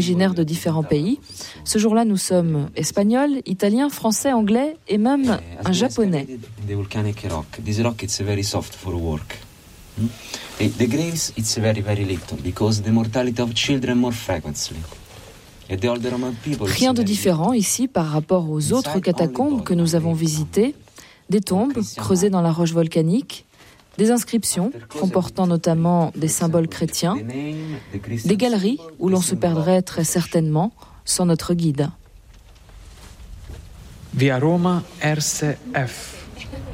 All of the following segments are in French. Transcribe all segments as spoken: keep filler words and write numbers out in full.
originaires de différents pays. Ce jour-là, nous sommes espagnols, italiens, français, anglais et même un japonais. The graves it's very very little because the mortality of children more frequently. Rien de différent ici par rapport aux autres catacombes que nous avons visitées. Des tombes creusées dans la roche volcanique, des inscriptions comportant notamment des symboles chrétiens, des galeries où l'on se perdrait très certainement sans notre guide. Via Roma R C F.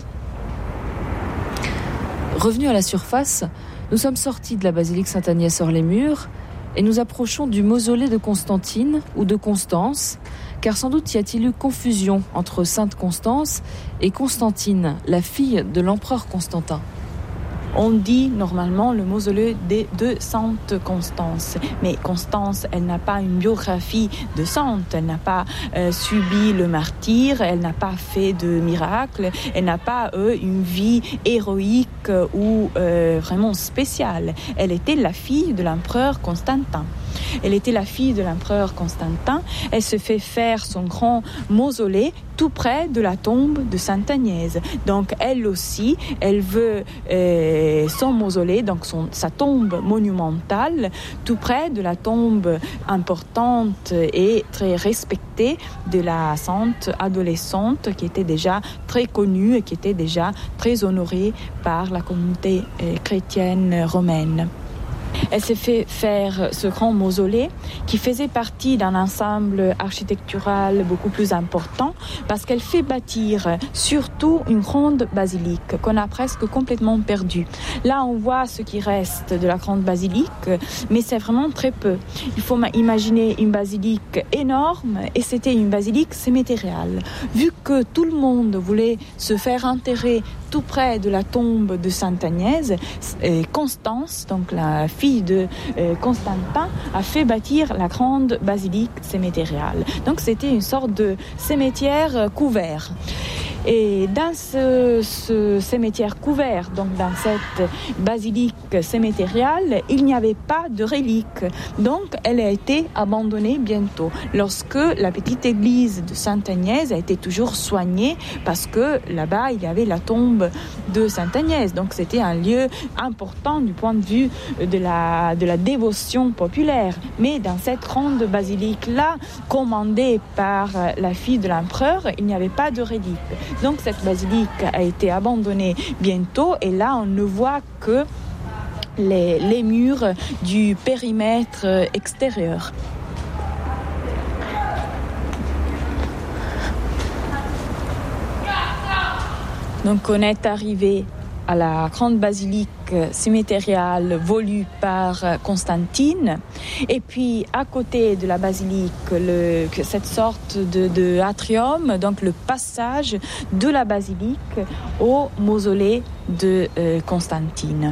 Revenus à la surface, nous sommes sortis de la basilique Sainte-Agnès-Hors-les-Murs et nous approchons du mausolée de Constantine ou de Constance, car sans doute y a-t-il eu confusion entre Sainte Constance et Constantine, la fille de l'empereur Constantin. On dit normalement le mausolée de, de Sainte Constance. Mais Constance, elle n'a pas une biographie de sainte. Elle n'a pas euh, subi le martyre, elle n'a pas fait de miracle, elle n'a pas euh, une vie héroïque ou euh, vraiment spéciale. Elle était la fille de l'empereur Constantin. Elle était la fille de l'empereur Constantin. Elle se fait faire son grand mausolée tout près de la tombe de Sainte Agnès. Donc elle aussi, elle veut euh, son mausolée, donc son, sa tombe monumentale, tout près de la tombe importante et très respectée de la sainte adolescente qui était déjà très connue et qui était déjà très honorée par la communauté euh, chrétienne romaine. Elle s'est fait faire ce grand mausolée qui faisait partie d'un ensemble architectural beaucoup plus important parce qu'elle fait bâtir surtout une grande basilique qu'on a presque complètement perdue. Là, on voit ce qui reste de la grande basilique, mais c'est vraiment très peu. Il faut imaginer une basilique énorme et c'était une basilique cimetiériale. Vu que tout le monde voulait se faire enterrer tout près de la tombe de Sainte Agnès, Constance, donc la fille de euh, Constantin, a fait bâtir la grande basilique cimetiériale. Donc c'était une sorte de cimetière couvert. Et dans ce, ce cimetière couvert, donc dans cette basilique cimetiériale, il n'y avait pas de reliques. Donc elle a été abandonnée bientôt. Lorsque la petite église de Sainte Agnès a été toujours soignée, parce que là-bas il y avait la tombe de Sainte Agnès. Donc c'était un lieu important du point de vue de la, de la dévotion populaire. Mais dans cette grande basilique-là, commandée par la fille de l'empereur, il n'y avait pas de reliques. Donc cette basilique a été abandonnée bientôt et là on ne voit que les, les murs du périmètre extérieur. Donc on est arrivé à la grande basilique cimetiériale voulue par Constantine. Et puis, à côté de la basilique, le, cette sorte de, de atrium, donc le passage de la basilique au mausolée de euh, Constantine.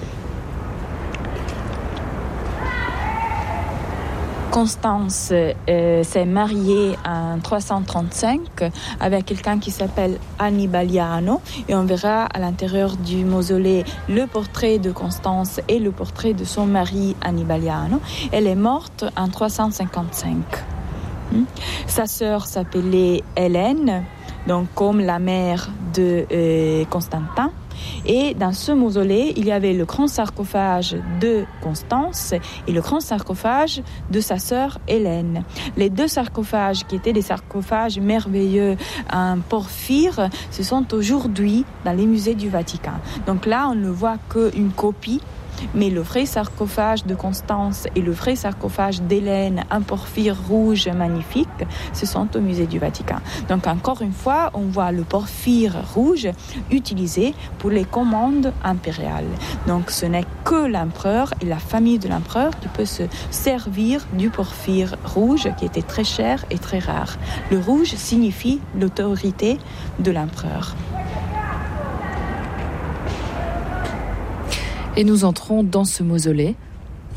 Constance euh, s'est mariée en trois cent trente-cinq avec quelqu'un qui s'appelle Annibaliano et on verra à l'intérieur du mausolée le portrait de Constance et le portrait de son mari Annibaliano. Elle est morte en trois cent cinquante-cinq. Hmm. Sa sœur s'appelait Hélène, donc comme la mère de euh, Constantin. Et dans ce mausolée, il y avait le grand sarcophage de Constance et le grand sarcophage de sa sœur Hélène. Les deux sarcophages, qui étaient des sarcophages merveilleux en porphyre, se sont aujourd'hui dans les musées du Vatican. Donc là, on ne voit qu'une copie. Mais le vrai sarcophage de Constance et le vrai sarcophage d'Hélène, un porphyre rouge magnifique, ce sont au musée du Vatican. Donc encore une fois, on voit le porphyre rouge utilisé pour les commandes impériales. Donc ce n'est que l'empereur et la famille de l'empereur qui peut se servir du porphyre rouge qui était très cher et très rare. Le rouge signifie l'autorité de l'empereur. Et nous entrons dans ce mausolée.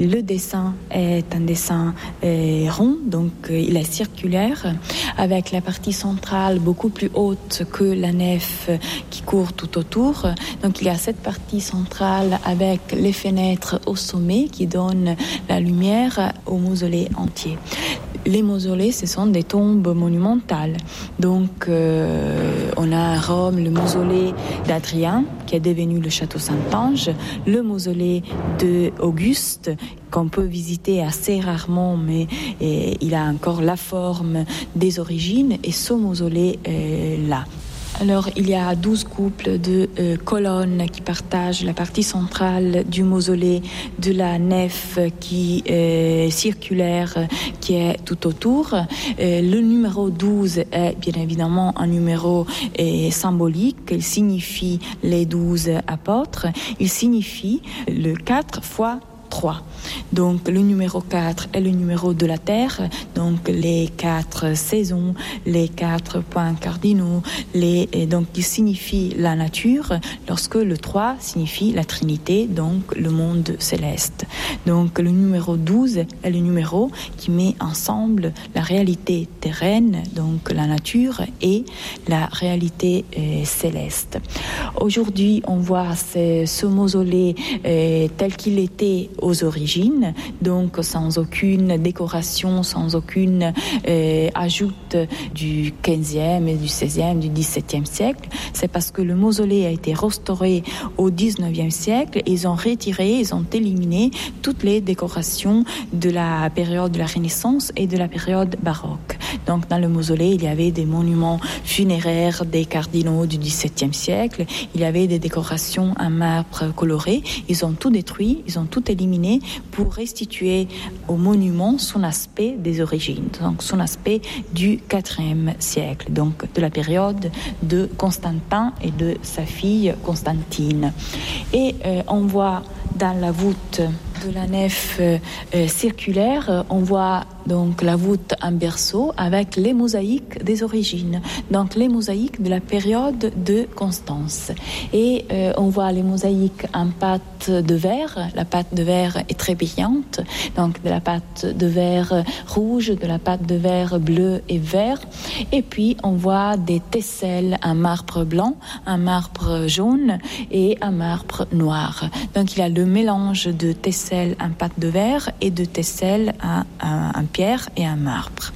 Le dessin est un dessin euh, rond, donc euh, il est circulaire, avec la partie centrale beaucoup plus haute que la nef qui court tout autour. Donc il y a cette partie centrale avec les fenêtres au sommet qui donnent la lumière au mausolée entier. Les mausolées, ce sont des tombes monumentales. Donc, euh, on a à Rome le mausolée d'Adrien, qui est devenu le château Saint-Ange, le mausolée d'Auguste, qu'on peut visiter assez rarement, mais et, il a encore la forme des origines, et ce mausolée-là. Alors, il y a douze couples de euh, colonnes qui partagent la partie centrale du mausolée de la nef qui est circulaire, qui est tout autour. Euh, le numéro douze est bien évidemment un numéro euh, symbolique. Il signifie les douze apôtres. Il signifie le quatre fois trois. Donc le numéro quatre est le numéro de la terre, donc les quatre saisons, les quatre points cardinaux, les, donc qui signifie la nature, lorsque le trois signifie la Trinité, donc le monde céleste. Donc le numéro douze est le numéro qui met ensemble la réalité terrenne, donc la nature, et la réalité euh, céleste. Aujourd'hui, on voit ce, ce mausolée euh, tel qu'il était aux origines, donc sans aucune décoration, sans aucune euh, ajoute du quinzième, du seizième, du dix-septième siècle. C'est parce que le mausolée a été restauré au dix-neuvième siècle. Ils ont retiré, ils ont éliminé toutes les décorations de la période de la Renaissance et de la période baroque. Donc dans le mausolée, il y avait des monuments funéraires des cardinaux du dix-septième siècle, il y avait des décorations en marbre coloré. Ils ont tout détruit, ils ont tout éliminé pour restituer au monument son aspect des origines, donc son aspect du quatrième siècle, donc de la période de Constantin et de sa fille Constantine. Et euh, on voit dans la voûte de la nef euh, circulaire, on voit donc la voûte en berceau avec les mosaïques des origines, donc les mosaïques de la période de Constance. Et euh, on voit les mosaïques en pâte de verre. La pâte de verre est très brillante, donc de la pâte de verre rouge, de la pâte de verre bleu et vert. Et puis on voit des tesselles en marbre blanc, en marbre jaune et en marbre noir. Donc il y a le mélange de tesselles en pâte de verre et de tesselles en, en, en pierre et en marbre.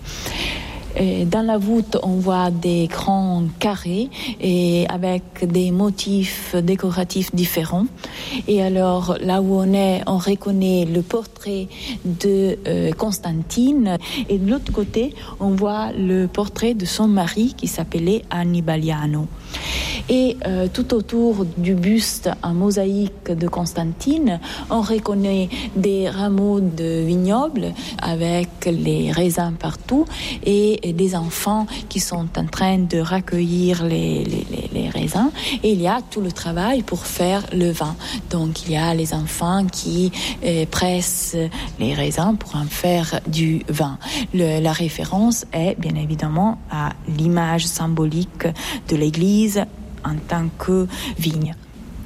Et dans la voûte, on voit des grands carrés et avec des motifs décoratifs différents. Et alors, là où on est, on reconnaît le portrait de euh, Constantine. Et de l'autre côté, on voit le portrait de son mari qui s'appelait Annibaliano. Et euh, tout autour du buste en mosaïque de Constantine, on reconnaît des rameaux de vignobles avec les raisins partout et des enfants qui sont en train de recueillir les, les, les, les raisins. Et il y a tout le travail pour faire le vin. Donc il y a les enfants qui euh, pressent les raisins pour en faire du vin. Le, la référence est bien évidemment à l'image symbolique de l'Église en tant que vigne.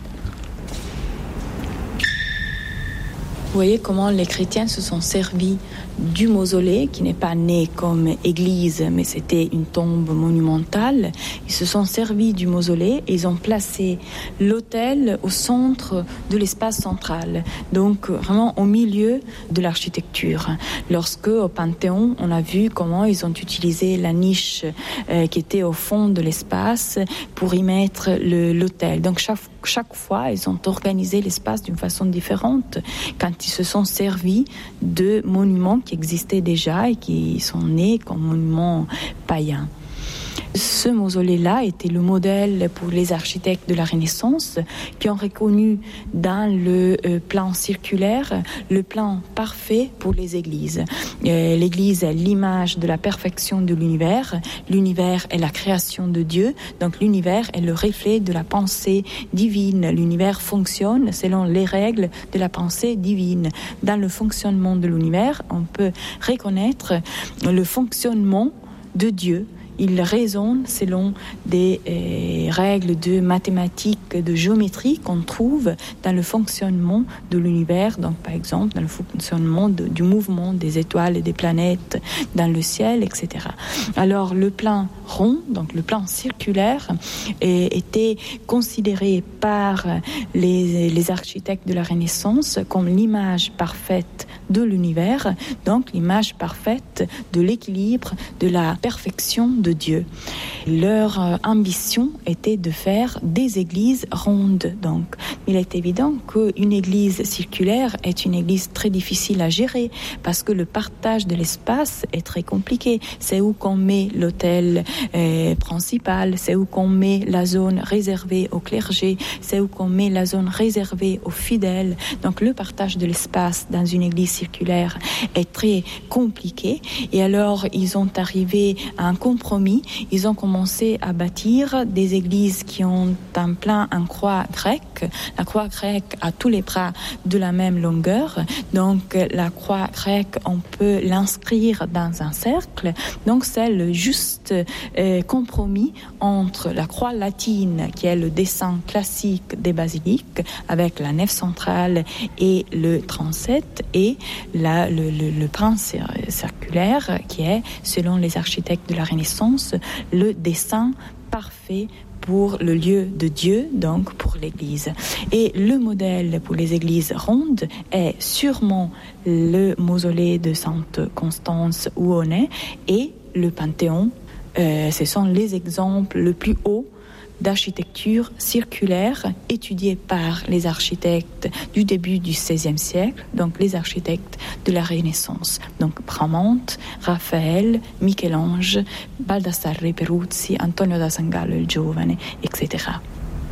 Vous voyez comment les chrétiens se sont servis du mausolée, qui n'est pas né comme église, mais c'était une tombe monumentale. Ils se sont servis du mausolée et ils ont placé l'autel au centre de l'espace central, donc vraiment au milieu de l'architecture. Lorsque, au Panthéon, on a vu comment ils ont utilisé la niche euh, qui était au fond de l'espace pour y mettre le, l'autel. Donc chaque, chaque fois, ils ont organisé l'espace d'une façon différente quand ils se sont servis de monuments qui existaient déjà et qui sont nés comme monuments païens. Ce mausolée-là était le modèle pour les architectes de la Renaissance qui ont reconnu dans le euh, plan circulaire le plan parfait pour les églises. Euh, l'église est l'image de la perfection de l'univers. L'univers est la création de Dieu, donc l'univers est le reflet de la pensée divine. L'univers fonctionne selon les règles de la pensée divine. Dans le fonctionnement de l'univers, on peut reconnaître le fonctionnement de Dieu il raisonne selon des euh, règles de mathématiques, de géométrie qu'on trouve dans le fonctionnement de l'univers, donc par exemple dans le fonctionnement de, du mouvement des étoiles et des planètes dans le ciel, et cetera. Alors le plan rond, donc le plan circulaire, est, était considéré par les, les architectes de la Renaissance comme l'image parfaite de l'univers, donc l'image parfaite de l'équilibre, de la perfection de Dieu. Leur euh, ambition était de faire des églises rondes. Donc, il est évident qu'une église circulaire est une église très difficile à gérer parce que le partage de l'espace est très compliqué. C'est où qu'on met l'autel euh, principal, c'est où qu'on met la zone réservée au clergé, c'est où qu'on met la zone réservée aux fidèles. Donc, le partage de l'espace dans une église circulaire est très compliqué. Et alors, ils ont arrivé à un compromis. Ils ont commencé à bâtir des églises qui ont un plan en croix grecque. La croix grecque a tous les bras de la même longueur. Donc, la croix grecque, on peut l'inscrire dans un cercle. Donc, c'est le juste euh, compromis entre la croix latine, qui est le dessin classique des basiliques, avec la nef centrale et le transept, et la, le, le, le plan circulaire, qui est, selon les architectes de la Renaissance, le dessin parfait pour le lieu de Dieu, donc pour l'Église. Et le modèle pour les églises rondes est sûrement le mausolée de Sainte Constance où on est, et le Panthéon. Euh, ce sont les exemples les plus hauts d'architecture circulaire étudiée par les architectes du début du seizième siècle, donc les architectes de la Renaissance. Donc Bramante, Raphaël, Michel-Ange, Baldassarre Peruzzi, Antonio da Sangallo il Giovane, et cetera.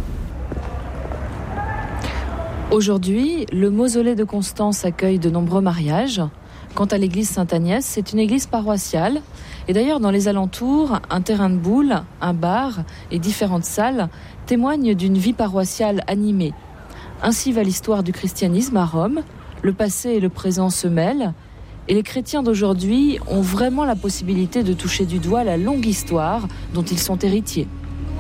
Aujourd'hui, le mausolée de Constance accueille de nombreux mariages. Quant à l'église Sainte-Agnès, c'est une église paroissiale. Et d'ailleurs, dans les alentours, un terrain de boules, un bar et différentes salles témoignent d'une vie paroissiale animée. Ainsi va l'histoire du christianisme à Rome. Le passé et le présent se mêlent. Et les chrétiens d'aujourd'hui ont vraiment la possibilité de toucher du doigt la longue histoire dont ils sont héritiers.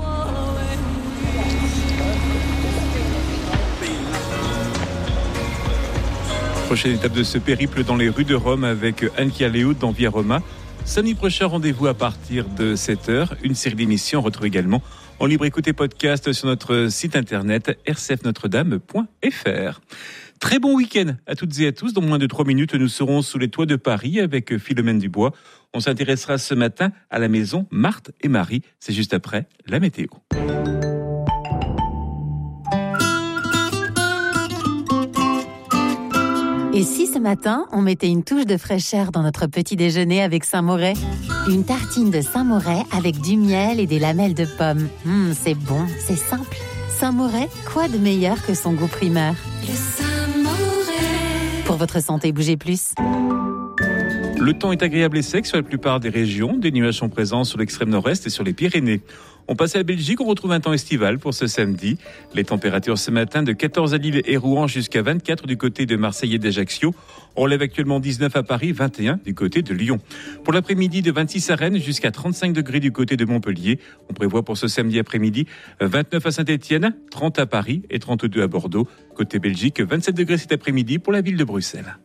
Prochaine étape de ce périple dans les rues de Rome avec Ankia Leout dans Via Roma. Samedi prochain, rendez-vous à partir de sept heures. Une série d'émissions, on retrouve également en libre écoute et podcast sur notre site internet r c f notre dame point f r. Très bon week-end à toutes et à tous. Dans moins de trois minutes, nous serons sous les toits de Paris avec Philomène Dubois. On s'intéressera ce matin à la maison Marthe et Marie. C'est juste après la météo. Et si ce matin, on mettait une touche de fraîcheur dans notre petit déjeuner avec Saint-Moret ? Une tartine de Saint-Moret avec du miel et des lamelles de pommes. Mmh, c'est bon, c'est simple. Saint-Moret, quoi de meilleur que son goût primaire ? Le Saint-Moret. Pour votre santé, bougez plus. Le temps est agréable et sec sur la plupart des régions. Des nuages sont présents sur l'extrême nord-est et sur les Pyrénées. On passe à la Belgique, on retrouve un temps estival pour ce samedi. Les températures ce matin de quatorze à Lille et Rouen jusqu'à vingt-quatre du côté de Marseille et d'Ajaccio. On lève actuellement dix-neuf à Paris, vingt et un du côté de Lyon. Pour l'après-midi, de vingt-six à Rennes jusqu'à trente-cinq degrés du côté de Montpellier. On prévoit pour ce samedi après-midi vingt-neuf à Saint-Étienne, trente à Paris et trente-deux à Bordeaux. Côté Belgique, vingt-sept degrés cet après-midi pour la ville de Bruxelles.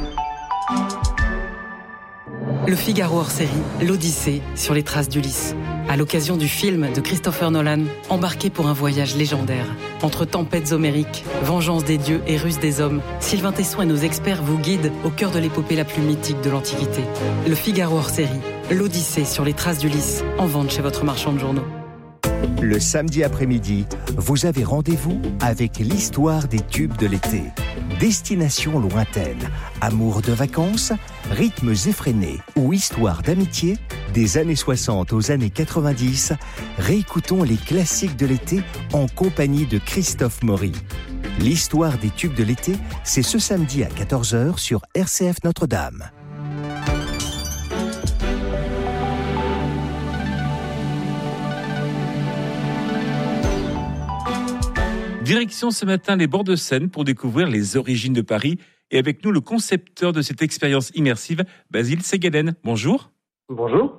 Le Figaro hors série, l'Odyssée sur les traces d'Ulysse. À l'occasion du film de Christopher Nolan, embarqué pour un voyage légendaire. Entre tempêtes homériques, vengeance des dieux et ruse des hommes, Sylvain Tesson et nos experts vous guident au cœur de l'épopée la plus mythique de l'Antiquité. Le Figaro hors série, l'Odyssée sur les traces d'Ulysse, en vente chez votre marchand de journaux. Le samedi après-midi, vous avez rendez-vous avec l'histoire des tubes de l'été. Destination lointaine, amour de vacances, rythmes effrénés ou histoire d'amitié, des années soixante aux années quatre-vingt-dix, réécoutons les classiques de l'été en compagnie de Christophe Maury. L'histoire des tubes de l'été, c'est ce samedi à quatorze heures sur R C F Notre-Dame. Direction ce matin les bords de Seine pour découvrir les origines de Paris. Et avec nous, le concepteur de cette expérience immersive, Basile Segalen. Bonjour. Bonjour.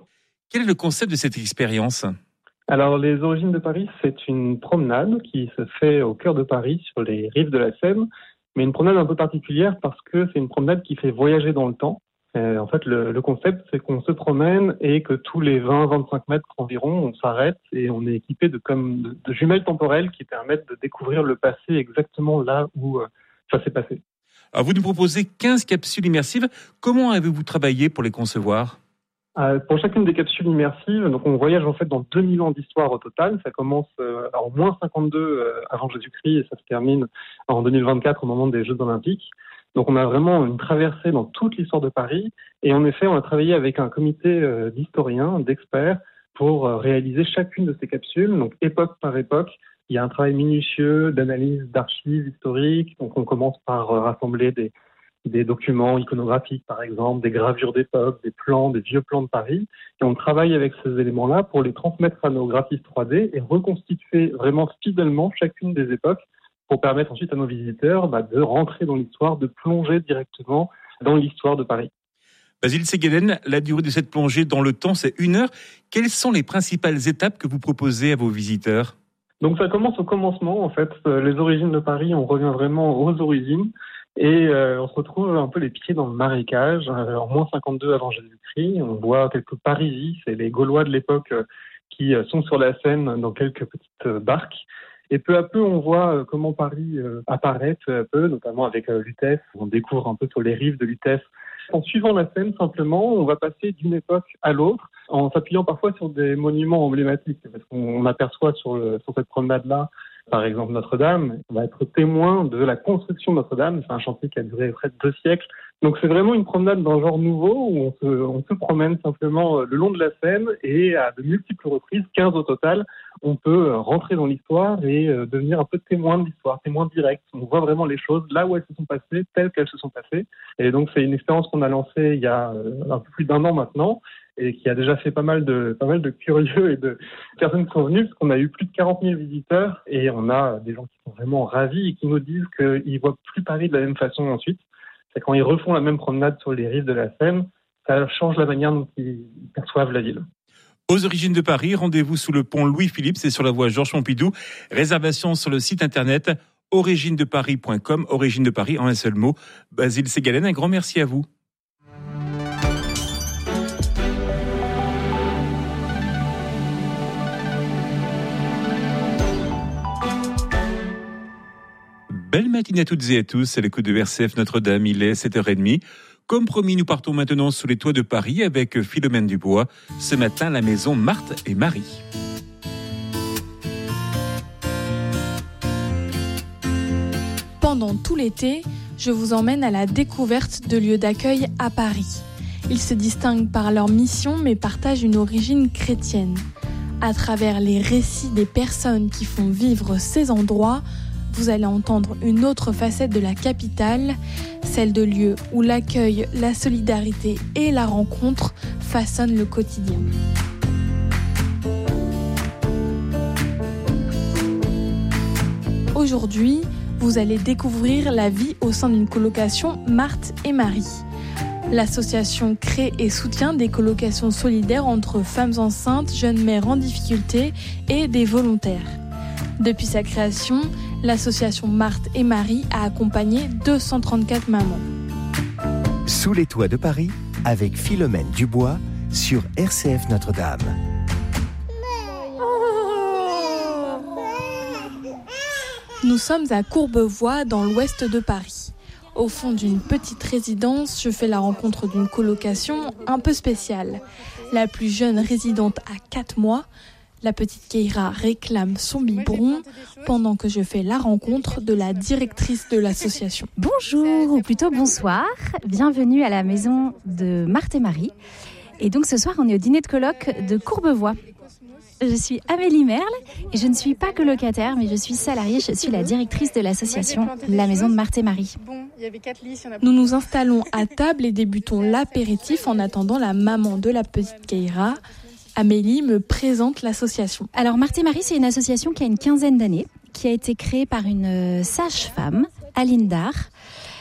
Quel est le concept de cette expérience ? Alors, les Origines de Paris, c'est une promenade qui se fait au cœur de Paris, sur les rives de la Seine, mais une promenade un peu particulière parce que c'est une promenade qui fait voyager dans le temps. Euh, en fait, le, le concept, c'est qu'on se promène et que tous les vingt à vingt-cinq mètres environ, on s'arrête et on est équipé de, comme, de, de jumelles temporelles qui permettent de découvrir le passé exactement là où euh, ça s'est passé. Alors, vous nous proposez quinze capsules immersives. Comment avez-vous travaillé pour les concevoir ? Euh, pour chacune des capsules immersives, donc on voyage en fait dans deux mille ans d'histoire au total. Ça commence euh, en moins cinquante-deux euh, avant Jésus-Christ et ça se termine en deux mille vingt-quatre au moment des Jeux Olympiques. Donc on a vraiment une traversée dans toute l'histoire de Paris. Et en effet, on a travaillé avec un comité euh, d'historiens, d'experts, pour euh, réaliser chacune de ces capsules, donc époque par époque. Il y a un travail minutieux d'analyse d'archives historiques. Donc on commence par euh, rassembler des des documents iconographiques, par exemple, des gravures d'époque, des plans, des vieux plans de Paris. Et on travaille avec ces éléments-là pour les transmettre à nos graphistes trois D et reconstituer vraiment fidèlement chacune des époques pour permettre ensuite à nos visiteurs bah, de rentrer dans l'histoire, de plonger directement dans l'histoire de Paris. Basile Segalen, la durée de cette plongée dans le temps, c'est une heure. Quelles sont les principales étapes que vous proposez à vos visiteurs ? Donc ça commence au commencement, en fait. Les Origines de Paris, on revient vraiment aux origines. Et euh, on se retrouve un peu les pieds dans le marécage, euh, en moins cinquante-deux avant Jésus-Christ. On voit quelques Parisis, c'est les Gaulois de l'époque euh, qui euh, sont sur la Seine dans quelques petites euh, barques. Et peu à peu, on voit euh, comment Paris euh, apparaît peu à peu, notamment avec euh, Lutèce. On découvre un peu sur les rives de Lutèce. En suivant la Seine, simplement, on va passer d'une époque à l'autre, en s'appuyant parfois sur des monuments emblématiques. Parce qu'on aperçoit sur, le, sur cette promenade-là, par exemple Notre-Dame, on va être témoin de la construction de Notre-Dame. C'est un chantier qui a duré près de deux siècles. Donc c'est vraiment une promenade d'un genre nouveau où on se, on se promène simplement le long de la Seine et à de multiples reprises, quinze au total, on peut rentrer dans l'histoire et devenir un peu témoin de l'histoire, témoin direct. On voit vraiment les choses là où elles se sont passées, telles qu'elles se sont passées. Et donc c'est une expérience qu'on a lancée il y a un peu plus d'un an maintenant et qui a déjà fait pas mal de pas mal de curieux et de personnes qui sont venues, parce qu'on a eu plus de quarante mille visiteurs et on a des gens qui sont vraiment ravis et qui nous disent qu'ils voient plus Paris de la même façon ensuite. C'est quand ils refont la même promenade sur les rives de la Seine, ça change la manière dont ils perçoivent la ville. Aux Origines de Paris, rendez-vous sous le pont Louis-Philippe, c'est sur la voie Georges Pompidou. Réservation sur le site internet origines de paris point com, Origines de Paris en un seul mot. Basile Segalen, un grand merci à vous. Belle matinée à toutes et à tous, c'est l'écoute de R C F Notre-Dame, il est sept heures trente. Comme promis, nous partons maintenant sous les toits de Paris avec Philomène Dubois. Ce matin, la maison Marthe et Marie. Pendant tout l'été, je vous emmène à la découverte de lieux d'accueil à Paris. Ils se distinguent par leur mission mais partagent une origine chrétienne. À travers les récits des personnes qui font vivre ces endroits, vous allez entendre une autre facette de la capitale, celle de lieux où l'accueil, la solidarité et la rencontre façonnent le quotidien. Aujourd'hui, vous allez découvrir la vie au sein d'une colocation Marthe et Marie. L'association crée et soutient des colocations solidaires entre femmes enceintes, jeunes mères en difficulté et des volontaires. Depuis sa création, l'association Marthe et Marie a accompagné deux cent trente-quatre mamans. Sous les toits de Paris, avec Philomène Dubois, sur R C F Notre-Dame. Nous sommes à Courbevoie, dans l'ouest de Paris. Au fond d'une petite résidence, je fais la rencontre d'une colocation un peu spéciale. La plus jeune résidente a quatre mois. La petite Keira réclame son biberon pendant que je fais la rencontre de la directrice de l'association. Bonjour, ou plutôt bonsoir. Bienvenue à la maison de Marthe et Marie. Et donc ce soir, on est au dîner de coloc de Courbevoie. Je suis Amélie Merle et je ne suis pas colocataire, mais je suis salariée. Je suis la directrice de l'association La Maison de Marthe et Marie. Nous nous installons à table et débutons l'apéritif en attendant la maman de la petite Keira. Amélie me présente l'association. Alors Marthe et Marie, c'est une association qui a une quinzaine d'années, qui a été créée par une sage-femme, Aline Dar,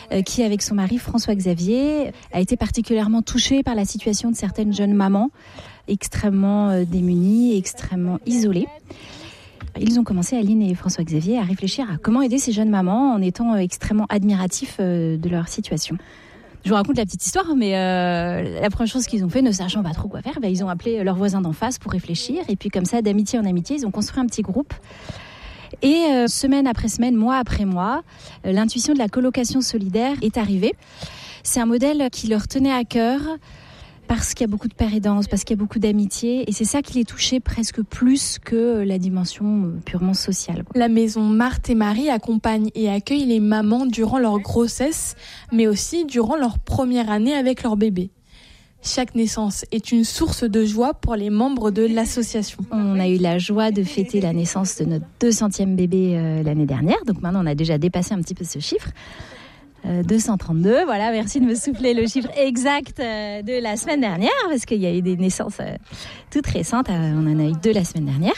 euh, qui, avec son mari François Xavier, a été particulièrement touchée par la situation de certaines jeunes mamans extrêmement euh, démunies, extrêmement isolées. Ils ont commencé, Aline et François Xavier, à réfléchir à comment aider ces jeunes mamans en étant euh, extrêmement admiratifs euh, de leur situation. Je vous raconte la petite histoire, mais euh, la première chose qu'ils ont fait, ne sachant pas trop quoi faire, bah, ils ont appelé leurs voisins d'en face pour réfléchir. Et puis comme ça, d'amitié en amitié, ils ont construit un petit groupe. Et euh, semaine après semaine, mois après mois, euh, l'intuition de la colocation solidaire est arrivée. C'est un modèle qui leur tenait à cœur parce qu'il y a beaucoup de pères aidants, parce qu'il y a beaucoup d'amitié. Et c'est ça qui les touchait presque plus que la dimension purement sociale. La maison Marthe et Marie accompagne et accueille les mamans durant leur grossesse, mais aussi durant leur première année avec leur bébé. Chaque naissance est une source de joie pour les membres de l'association. On a eu la joie de fêter la naissance de notre deux centième bébé euh, l'année dernière. Donc maintenant, on a déjà dépassé un petit peu ce chiffre. Euh, deux cent trente-deux, voilà, merci de me souffler le chiffre exact euh, de la semaine dernière, parce qu'il y a eu des naissances euh, toutes récentes, euh, on en a eu deux la semaine dernière.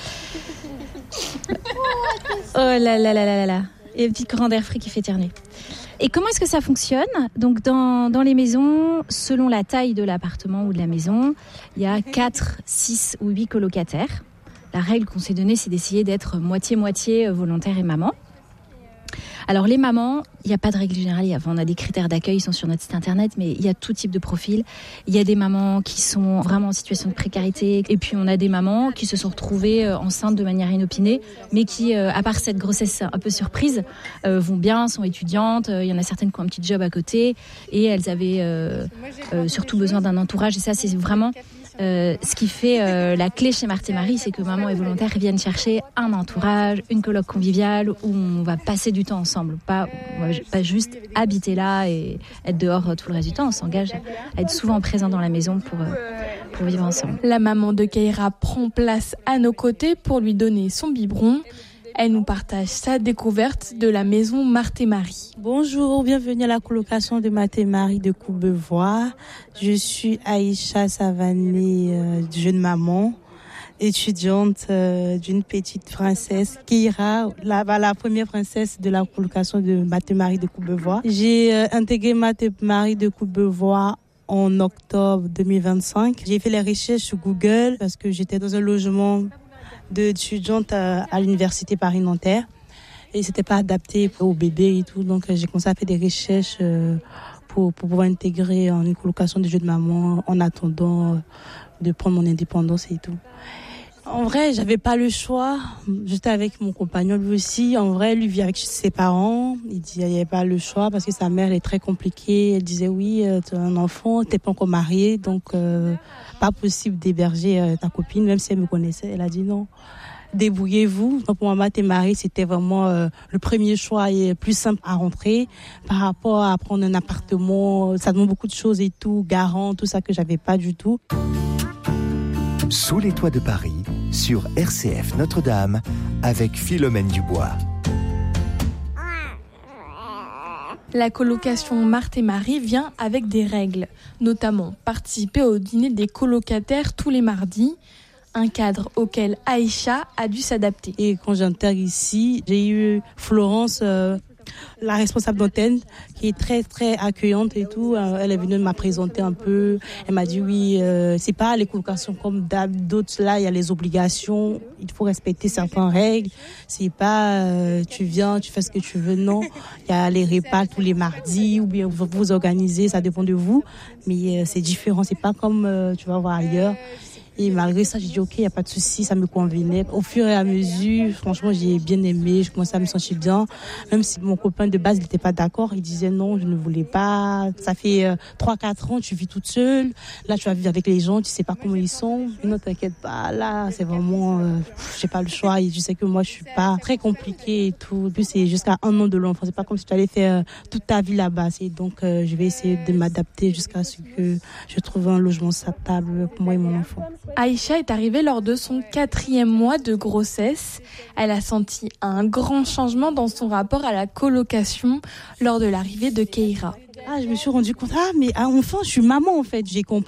Oh là là là là là là, et un petit courant d'air frais qui fait terner. Et comment est-ce que ça fonctionne ? Donc dans, dans les maisons, selon la taille de l'appartement ou de la maison, il y a quatre, six ou huit colocataires. La règle qu'on s'est donnée, c'est d'essayer d'être moitié-moitié volontaire et maman. Alors les mamans, il n'y a pas de règle générale, on a des critères d'accueil, ils sont sur notre site internet, mais il y a tout type de profil. Il y a des mamans qui sont vraiment en situation de précarité, et puis on a des mamans qui se sont retrouvées enceintes de manière inopinée, mais qui, à part cette grossesse un peu surprise, vont bien, sont étudiantes, il y en a certaines qui ont un petit job à côté, et elles avaient euh, euh, surtout besoin d'un entourage, et ça c'est vraiment... Euh, ce qui fait euh, la clé chez Marthe et Marie, c'est que maman et volontaire viennent chercher un entourage, une coloc conviviale où on va passer du temps ensemble, pas, on va pas juste habiter là et être dehors tout le reste du temps. On s'engage à être souvent présent dans la maison pour, euh, pour vivre ensemble. La maman de Keira prend place à nos côtés pour lui donner son biberon. Elle nous partage sa découverte de la maison Marthe et Marie. Bonjour, bienvenue à la colocation de Marthe et Marie de Courbevoie. Je suis Aïcha Savané, euh, jeune maman, étudiante euh, d'une petite princesse, Keira, la, la première princesse de la colocation de Marthe et Marie de Courbevoie. J'ai euh, intégré Marthe et Marie de Courbevoie en octobre deux mille vingt-cinq. J'ai fait les recherches sur Google parce que j'étais dans un logement d'étudiante à, à l'université Paris-Nanterre et c'était pas adapté au bébé et tout, donc j'ai commencé à faire des recherches euh, pour, pour pouvoir intégrer en une colocation de jeunes mamans en attendant de prendre mon indépendance et tout. En vrai, j'avais pas le choix. J'étais avec mon compagnon, lui aussi. En vrai, lui vit avec ses parents. Il dit, il n'y avait pas le choix parce que sa mère est très compliquée. Elle disait, oui, tu as un enfant, t'es pas encore mariée, donc euh, pas possible d'héberger euh, ta copine, même si elle me connaissait. Elle a dit non. Débrouillez-vous. Donc, pour moi, Marthe et Marie, c'était vraiment euh, le premier choix et plus simple à rentrer par rapport à prendre un appartement. Ça demande beaucoup de choses et tout, garant, tout ça que j'avais pas du tout. Sous les toits de Paris, sur R C F Notre-Dame, avec Philomène Dubois. La colocation Marthe et Marie vient avec des règles, notamment participer au dîner des colocataires tous les mardis, un cadre auquel Aïcha a dû s'adapter. Et quand j'intègre ici, j'ai eu Florence, euh, la responsable d'antenne, qui est très très accueillante et tout. Elle est venue me présenter un peu. Elle m'a dit oui, euh, c'est pas les colocations comme d'autres, là il y a les obligations, il faut respecter certaines règles. C'est pas euh, tu viens, tu fais ce que tu veux, non. Il y a les repas tous les mardis ou bien vous vous organisez, ça dépend de vous, mais euh, c'est différent, c'est pas comme euh, tu vas voir ailleurs. Et malgré ça, j'ai dit ok, il n'y a pas de souci, ça me convenait. Au fur et à mesure, franchement, j'ai bien aimé, je commençais à me sentir bien. Même si mon copain de base n'était pas d'accord, il disait non, je ne voulais pas. Ça fait euh, trois quatre ans, tu vis toute seule. Là, tu vas vivre avec les gens, tu sais pas comment ils sont. Non, t'inquiète pas, là, c'est vraiment, euh, j'ai pas le choix. Et je sais que moi, je suis pas très compliquée et tout. En plus, c'est jusqu'à un an de l'enfant. C'est pas comme si tu allais faire euh, toute ta vie là-bas. Et donc, euh, je vais essayer de m'adapter jusqu'à ce que je trouve un logement stable pour moi et mon enfant. Aïcha est arrivée lors de son quatrième mois de grossesse. Elle a senti un grand changement dans son rapport à la colocation lors de l'arrivée de Keira. Ah, je me suis rendu compte, ah, mais ah, enfin, je suis maman en fait. J'ai compris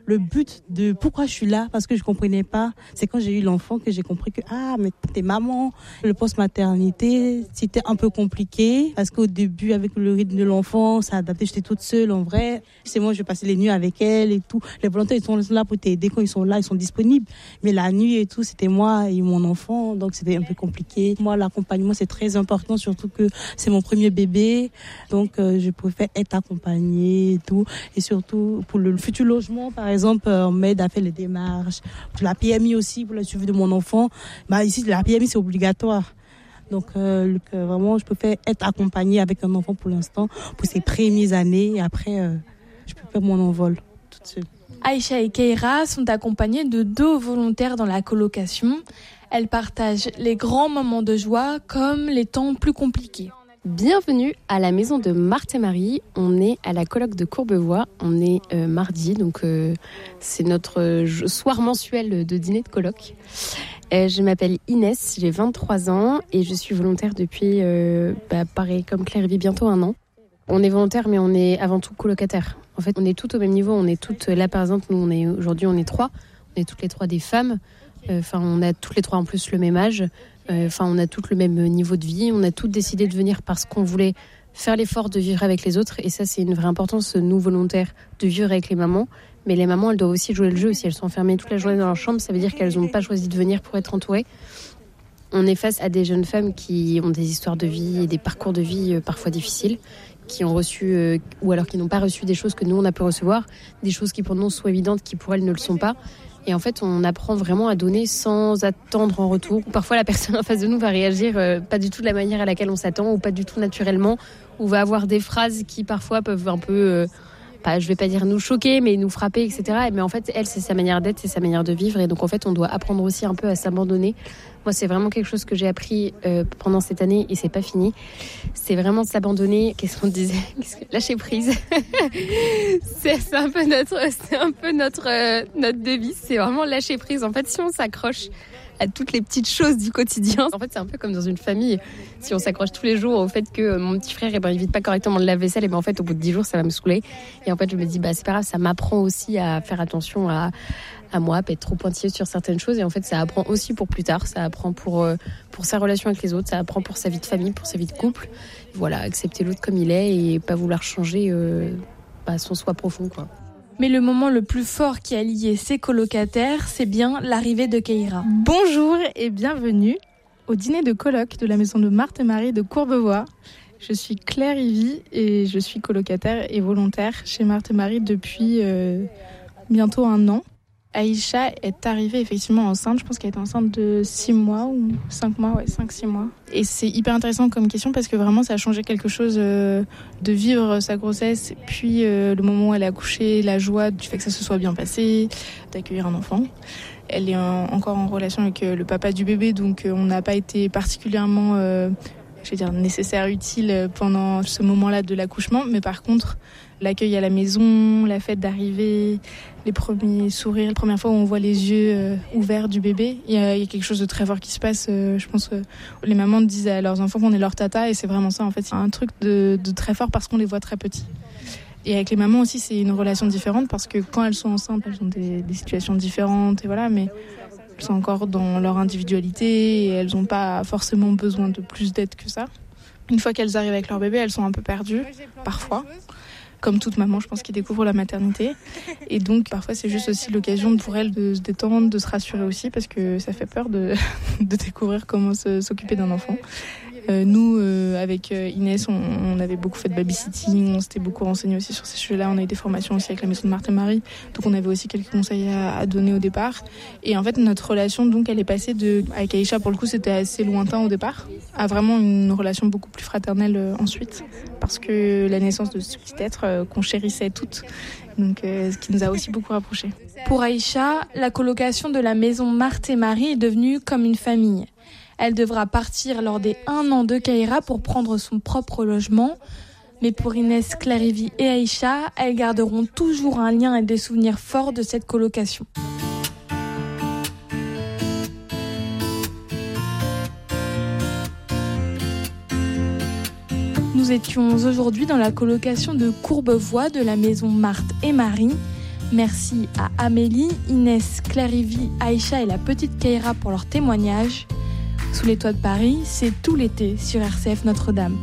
le but de pourquoi je suis là, parce que je comprenais pas. C'est quand j'ai eu l'enfant que j'ai compris que, ah, mais t'es maman. Le post-maternité, c'était un peu compliqué, parce qu'au début, avec le rythme de l'enfant, ça adapté, j'étais toute seule, en vrai. C'est moi, je passais les nuits avec elle et tout. Les volontaires, ils sont là pour t'aider quand ils sont là, ils sont disponibles. Mais la nuit et tout, c'était moi et mon enfant, donc c'était un peu compliqué. Moi, l'accompagnement, c'est très important, surtout que c'est mon premier bébé. Donc, euh, je préfère être accompagnée et tout. Et surtout, pour le futur logement, par exemple, on m'aide à faire les démarches. Pour la P M I aussi, pour le suivi de mon enfant. Bah, ici, la P M I, c'est obligatoire. Donc, euh, vraiment, je préfère être accompagnée avec un enfant pour l'instant, pour ces premières années. Et après, euh, je peux faire mon envol toute seule. Aïcha et Keira sont accompagnées de deux volontaires dans la colocation. Elles partagent les grands moments de joie comme les temps plus compliqués. Bienvenue à la maison de Marthe et Marie. On est à la coloc de Courbevoie. On est euh, mardi, donc euh, c'est notre euh, soir mensuel de dîner de coloc. Euh, je m'appelle Inès, j'ai vingt-trois ans et je suis volontaire depuis, euh, bah, pareil comme Claire vit bientôt un an. On est volontaire, mais on est avant tout colocataire. En fait, on est toutes au même niveau. On est toutes là, par exemple, nous, on est aujourd'hui, on est trois. On est toutes les trois des femmes. Enfin, euh, on a toutes les trois en plus le même âge. Enfin, euh, on a toutes le même niveau de vie. On a toutes décidé de venir parce qu'on voulait faire l'effort de vivre avec les autres. Et ça, c'est une vraie importance, nous, volontaires, de vivre avec les mamans. Mais les mamans, elles doivent aussi jouer le jeu. Si elles sont enfermées toute la journée dans leur chambre, ça veut dire qu'elles n'ont pas choisi de venir pour être entourées. On est face à des jeunes femmes qui ont des histoires de vie et des parcours de vie parfois difficiles, qui ont reçu, euh, ou alors qui n'ont pas reçu des choses que nous, on a pu recevoir, des choses qui pour nous sont évidentes, qui pour elles ne le sont pas. Et en fait, on apprend vraiment à donner sans attendre en retour. Parfois, la personne en face de nous va réagir euh, pas du tout de la manière à laquelle on s'attend, ou pas du tout naturellement, ou va avoir des phrases qui parfois peuvent un peu... Euh, Pas, je vais pas dire nous choquer, mais nous frapper, et cetera. Mais en fait, elle, c'est sa manière d'être, c'est sa manière de vivre. Et donc, en fait, on doit apprendre aussi un peu à s'abandonner. Moi, c'est vraiment quelque chose que j'ai appris euh, pendant cette année et c'est pas fini. C'est vraiment s'abandonner. Qu'est-ce qu'on disait? Qu'est-ce que... Lâcher prise. c'est, c'est un peu notre, c'est un peu notre, euh, notre devise. C'est vraiment lâcher prise. En fait, si on s'accroche à toutes les petites choses du quotidien. En fait, c'est un peu comme dans une famille. Si on s'accroche tous les jours au fait que mon petit frère, eh ben, il vide pas correctement le lave-vaisselle, et ben, en fait, au bout de dix jours, ça va me saouler. Et en fait, je me dis, bah, c'est pas grave, ça m'apprend aussi à faire attention à, à moi, à pas être trop pointilleuse sur certaines choses. Et en fait, ça apprend aussi pour plus tard. Ça apprend pour, euh, pour sa relation avec les autres. Ça apprend pour sa vie de famille, pour sa vie de couple. Voilà, accepter l'autre comme il est et pas vouloir changer, euh, bah, son soi profond, quoi. Mais le moment le plus fort qui a lié ces colocataires, c'est bien l'arrivée de Keira. Bonjour et bienvenue au dîner de coloc de la maison de Marthe et Marie de Courbevoie. Je suis Claire Ivy et je suis colocataire et volontaire chez Marthe et Marie depuis euh, bientôt un an. Aïcha est arrivée effectivement enceinte, je pense qu'elle était enceinte de six mois ou cinq mois, ouais, cinq six mois. Et c'est hyper intéressant comme question parce que vraiment ça a changé quelque chose euh, de vivre sa grossesse, puis euh, le moment où elle a accouché, la joie du fait que ça se soit bien passé, d'accueillir un enfant. Elle est en, encore en relation avec euh, le papa du bébé, donc euh, on n'a pas été particulièrement... Euh, je vais dire nécessaire, utile pendant ce moment-là de l'accouchement. Mais par contre, l'accueil à la maison, la fête d'arrivée, les premiers sourires, la première fois où on voit les yeux euh, ouverts du bébé, il y, y a quelque chose de très fort qui se passe. Euh, je pense que les mamans disent à leurs enfants qu'on est leur tata et c'est vraiment ça. En fait, c'est un truc de, de très fort parce qu'on les voit très petits. Et avec les mamans aussi, c'est une relation différente parce que quand elles sont enceintes, elles ont des, des situations différentes et voilà, mais elles sont encore dans leur individualité et elles n'ont pas forcément besoin de plus d'aide que ça. Une fois qu'elles arrivent avec leur bébé, elles sont un peu perdues, parfois. Comme toute maman, je pense, qui découvre la maternité. Et donc, parfois, c'est juste aussi l'occasion pour elles de se détendre, de se rassurer aussi, parce que ça fait peur de, de découvrir comment se, s'occuper d'un enfant. Euh, nous, euh, avec Inès, on, on avait beaucoup fait de babysitting, on s'était beaucoup renseigné aussi sur ces sujets-là. On a eu des formations aussi avec la maison de Marthe et Marie, donc on avait aussi quelques conseils à, à donner au départ. Et en fait, notre relation, donc, elle est passée de, avec Aïcha, pour le coup, c'était assez lointain au départ, à vraiment une relation beaucoup plus fraternelle euh, ensuite, parce que la naissance de ce petit être euh, qu'on chérissait toutes, donc euh, ce qui nous a aussi beaucoup rapprochés. Pour Aïcha, la colocation de la maison Marthe et Marie est devenue comme une famille. Elle devra partir lors des un an de Keira pour prendre son propre logement. Mais pour Inès, Claire Ivy et Aïcha, elles garderont toujours un lien et des souvenirs forts de cette colocation. Nous étions aujourd'hui dans la colocation de Courbevoie de la maison Marthe et Marie. Merci à Amélie, Inès, Claire Ivy, Aïcha et la petite Keira pour leur témoignage. Sous les toits de Paris, c'est tout l'été sur R C F Notre-Dame.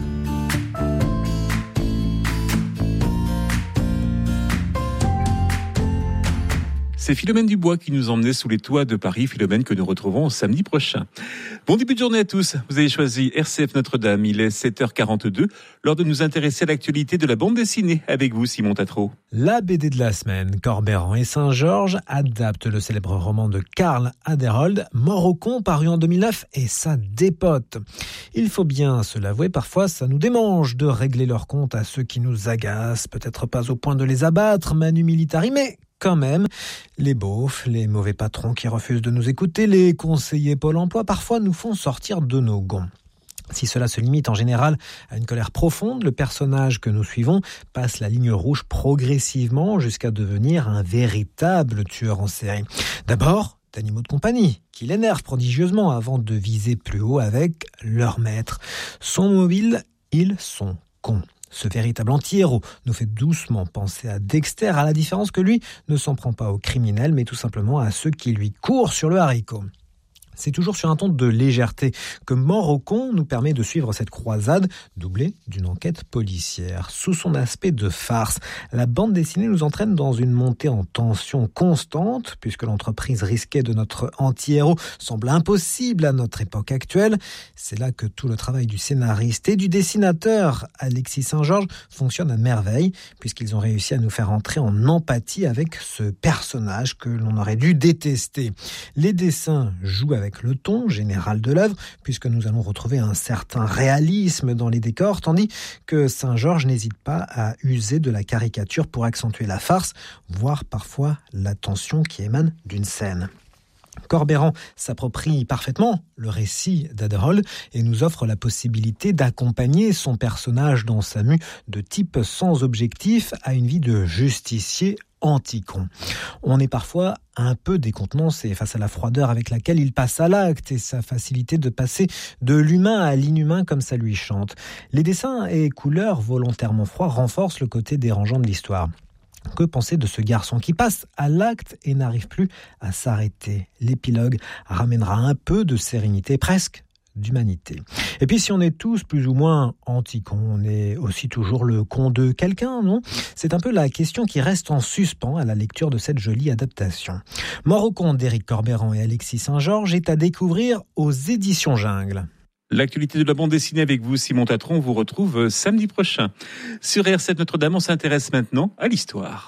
C'est Philomène Dubois qui nous emmenait sous les toits de Paris. Philomène que nous retrouvons samedi prochain. Bon début de journée à tous. Vous avez choisi R C F Notre-Dame. Il est sept heures quarante-deux. L'heure de nous intéresser à l'actualité de la bande dessinée. Avec vous, Simon Tatro. La B D de la semaine. Corberan et Saint-Georges adaptent le célèbre roman de Karl Aderhold, Mort au con, paru en deux mille neuf, et ça dépote. Il faut bien se l'avouer, parfois ça nous démange de régler leur compte à ceux qui nous agacent. Peut-être pas au point de les abattre, manu militari, mais quand même, les beaufs, les mauvais patrons qui refusent de nous écouter, les conseillers Pôle emploi, parfois nous font sortir de nos gonds. Si cela se limite en général à une colère profonde, le personnage que nous suivons passe la ligne rouge progressivement jusqu'à devenir un véritable tueur en série. D'abord, d'animaux de compagnie, qui l'énervent prodigieusement avant de viser plus haut avec leur maître. Son mobile, ils sont cons. Ce véritable anti-héros nous fait doucement penser à Dexter, à la différence que lui ne s'en prend pas aux criminels, mais tout simplement à ceux qui lui courent sur le haricot. C'est toujours sur un ton de légèreté que Mort au con nous permet de suivre cette croisade doublée d'une enquête policière. Sous son aspect de farce, la bande dessinée nous entraîne dans une montée en tension constante, puisque l'entreprise risquée de notre anti-héros semble impossible à notre époque actuelle. C'est là que tout le travail du scénariste et du dessinateur Alexis Saint-Georges fonctionne à merveille, puisqu'ils ont réussi à nous faire entrer en empathie avec ce personnage que l'on aurait dû détester. Les dessins jouent avec avec le ton général de l'œuvre, puisque nous allons retrouver un certain réalisme dans les décors, tandis que Saint-Georges n'hésite pas à user de la caricature pour accentuer la farce, voire parfois la tension qui émane d'une scène. Corberan s'approprie parfaitement le récit d'Aderhold et nous offre la possibilité d'accompagner son personnage dans sa mue de type sans objectif à une vie de justicier anti-con. On est parfois un peu décontenancé face à la froideur avec laquelle il passe à l'acte et sa facilité de passer de l'humain à l'inhumain comme ça lui chante. Les dessins et couleurs volontairement froids renforcent le côté dérangeant de l'histoire. Que penser de ce garçon qui passe à l'acte et n'arrive plus à s'arrêter? L'épilogue ramènera un peu de sérénité, presque d'humanité. Et puis si on est tous plus ou moins anti-con, on est aussi toujours le con de quelqu'un, non? C'est un peu la question qui reste en suspens à la lecture de cette jolie adaptation. Mort au con d'Éric Corberan et Alexis Saint-Georges est à découvrir aux éditions Jungle. L'actualité de la bande dessinée avec vous, Simon Tatron, vous retrouve samedi prochain. Sur R sept Notre-Dame, on s'intéresse maintenant à l'histoire.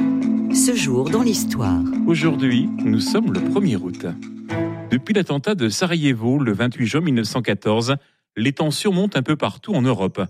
Ce jour dans l'histoire. Aujourd'hui, nous sommes le premier août. Depuis l'attentat de Sarajevo, le vingt-huit juin mille neuf cent quatorze, les tensions montent un peu partout en Europe.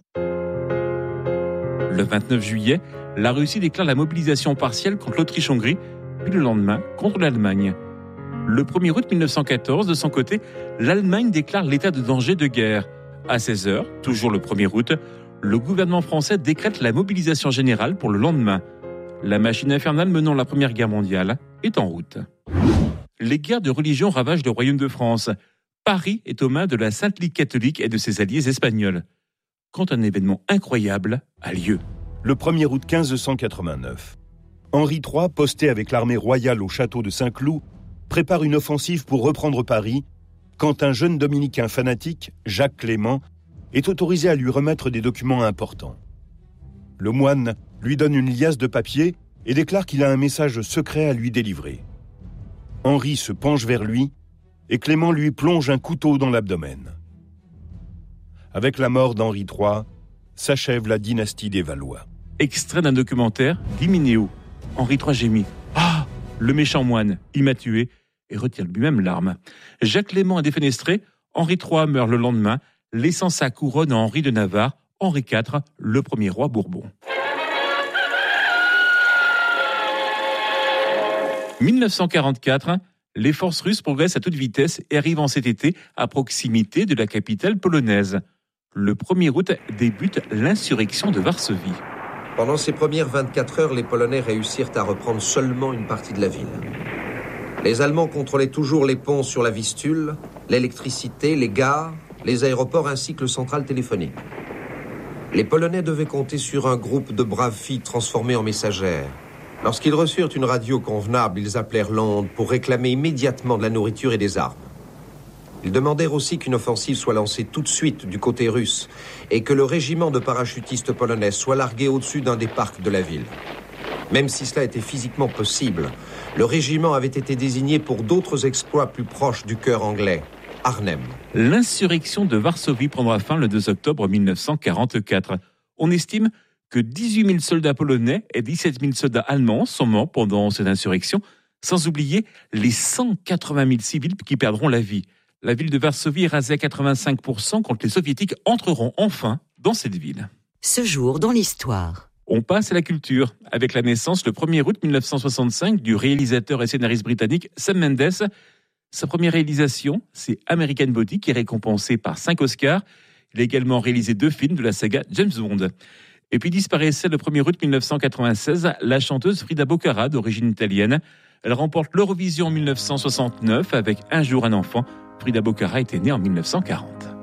Le vingt-neuf juillet, la Russie déclare la mobilisation partielle contre l'Autriche-Hongrie, puis le lendemain contre l'Allemagne. Le premier août mille neuf cent quatorze, de son côté, l'Allemagne déclare l'état de danger de guerre. À seize heures, toujours le premier août, le gouvernement français décrète la mobilisation générale pour le lendemain. La machine infernale menant la Première Guerre mondiale est en route. Les guerres de religion ravagent le royaume de France. Paris est aux mains de la Sainte Ligue catholique et de ses alliés espagnols. Quand un événement incroyable a lieu. Le premier août quinze cent quatre-vingt-neuf. Henri trois, posté avec l'armée royale au château de Saint-Cloud, prépare une offensive pour reprendre Paris, quand un jeune dominicain fanatique, Jacques Clément, est autorisé à lui remettre des documents importants. Le moine lui donne une liasse de papier et déclare qu'il a un message secret à lui délivrer. Henri se penche vers lui et Clément lui plonge un couteau dans l'abdomen. Avec la mort d'Henri trois, s'achève la dynastie des Valois. Extrait d'un documentaire d'Hyménéo. Henri trois gémit. Ah, le méchant moine, il m'a tué, et retire lui-même l'arme. Jacques Clément est défenestré, Henri trois meurt le lendemain, laissant sa couronne à Henri de Navarre, Henri quatre, le premier roi Bourbon. mille neuf cent quarante-quatre, les forces russes progressent à toute vitesse et arrivent en cet été à proximité de la capitale polonaise. Le premier août débute l'insurrection de Varsovie. Pendant ces premières vingt-quatre heures, les Polonais réussirent à reprendre seulement une partie de la ville. Les Allemands contrôlaient toujours les ponts sur la Vistule, l'électricité, les gares, les aéroports ainsi que le central téléphonique. Les Polonais devaient compter sur un groupe de braves filles transformées en messagères, Lorsqu'ils reçurent une radio convenable, ils appelèrent Londres pour réclamer immédiatement de la nourriture et des armes. Ils demandèrent aussi qu'une offensive soit lancée tout de suite du côté russe et que le régiment de parachutistes polonais soit largué au-dessus d'un des parcs de la ville. Même si cela était physiquement possible, le régiment avait été désigné pour d'autres exploits plus proches du cœur anglais, Arnhem. L'insurrection de Varsovie prendra fin le deux octobre mille neuf cent quarante-quatre. On estime que dix-huit mille soldats polonais et dix-sept mille soldats allemands sont morts pendant cette insurrection, sans oublier les cent quatre-vingt mille civils qui perdront la vie. La ville de Varsovie est rasée à quatre-vingt-cinq pour cent quand les soviétiques entreront enfin dans cette ville. Ce jour dans l'histoire. On passe à la culture, avec la naissance le premier août mille neuf cent soixante-cinq du réalisateur et scénariste britannique Sam Mendes. Sa première réalisation, c'est American Beauty, qui est récompensé par cinq Oscars. Il a également réalisé deux films de la saga James Bond. Et puis disparaissait le premier août mille neuf cent quatre-vingt-seize la chanteuse Frida Boccara, d'origine italienne. Elle remporte l'Eurovision en mille neuf cent soixante-neuf avec Un jour un enfant. Frida Boccara était née en mille neuf cent quarante.